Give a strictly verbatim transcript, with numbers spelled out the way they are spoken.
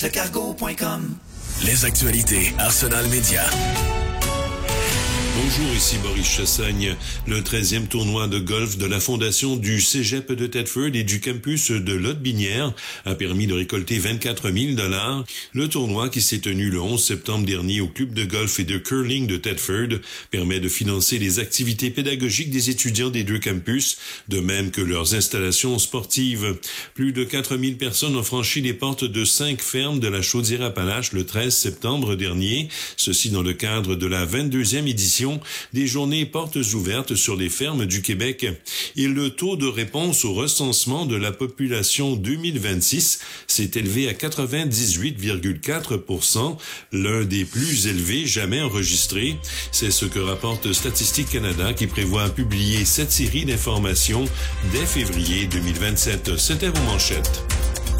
le cargo point com. Les actualités Arsenal Média. Bonjour, ici Maurice Chassagne. Le treizième tournoi de golf de la fondation du Cégep de Thetford et du campus de Lotbinière a permis de récolter vingt-quatre mille dollars. Le tournoi, qui s'est tenu le onze septembre dernier au club de golf et de curling de Thetford, permet de financer les activités pédagogiques des étudiants des deux campus, de même que leurs installations sportives. Plus de quatre mille personnes ont franchi les portes de cinq fermes de la Chaudière-Appalaches le treize septembre dernier, ceci dans le cadre de la vingt-deuxième édition des journées portes ouvertes sur les fermes du Québec. Et le taux de réponse au recensement de la population deux mille vingt-six s'est élevé à quatre-vingt-dix-huit virgule quatre pour cent, l'un des plus élevés jamais enregistrés. C'est ce que rapporte Statistique Canada, qui prévoit publier cette série d'informations dès février deux mille vingt-sept. C'était vos manchettes.